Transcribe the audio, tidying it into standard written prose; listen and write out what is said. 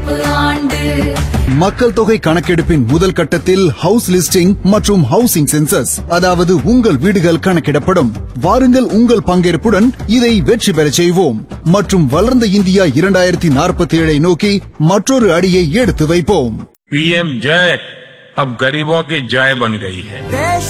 கணக்கெடுப்பு ஆண்டு. மக்கள் தொகை கணக்கெடுப்பின் முதல் கட்டத்தில் ஹவுஸ் லிஸ்டிங் மற்றும் ஹவுசிங் சென்சஸ், அதாவது உங்கள் வீடுகள் கணக்கிடப்படும். வாருங்கள், உங்கள் பங்கேற்புடன் இதை வெற்றி பெறச் செய்வோம் மற்றும் வளர்ந்த இந்தியா 2047 நோக்கி மற்றொரு அடியை எடுத்து வைப்போம். PM जय अब गरीबों की जय बन गई है.